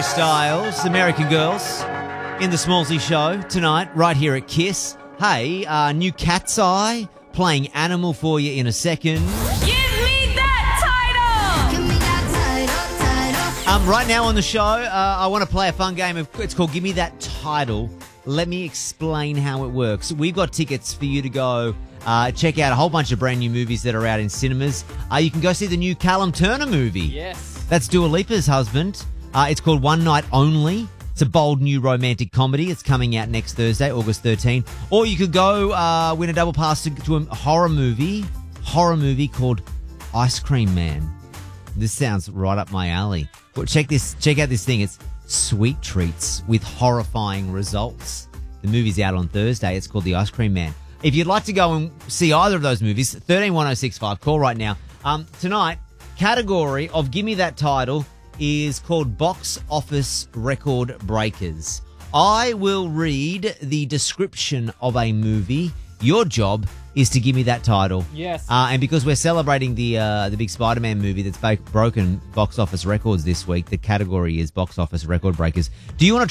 Harry Styles, American Girls, in the Smallsy Show tonight, right here at Kiss. Hey, new Cat's Eye, playing Animal for you in a second. Give me that title! Give me that title. Right now on the show, I want to play a fun game. It's called Give Me That Title. Let me explain how it works. We've got tickets for you to go check out a whole bunch of brand new movies that are out in cinemas. You can go see the new Callum Turner movie. Yes. That's Dua Lipa's husband. It's called One Night Only. It's a bold new romantic comedy. It's coming out next Thursday, August 13. Or you could go win a double pass to a horror movie called Ice Cream Man. This sounds right up my alley. But check out this thing. It's sweet treats with horrifying results. The movie's out on Thursday. It's called The Ice Cream Man. If you'd like to go and see either of those movies, 131065, call right now. Tonight, category of Give Me That Title is called Box Office Record Breakers. I will read the description of a movie. Your job is to give me that title. Yes. And because we're celebrating the big Spider-Man movie that's broken box office records this week, the category is Box Office Record Breakers. Do you want to